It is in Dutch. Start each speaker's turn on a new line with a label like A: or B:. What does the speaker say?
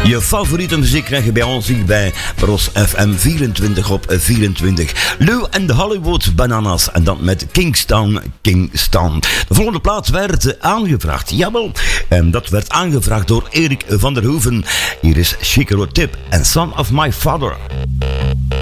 A: Je favoriete muziek krijg je bij ons hier bij Bros FM 24 op 24. Lou and the Hollywood Bananas en dan met Kingston. De volgende plaats werd aangevraagd. Jawel, en dat werd aangevraagd door Erik van der Hoeven. Hier is Chico Tip en Son of My Father.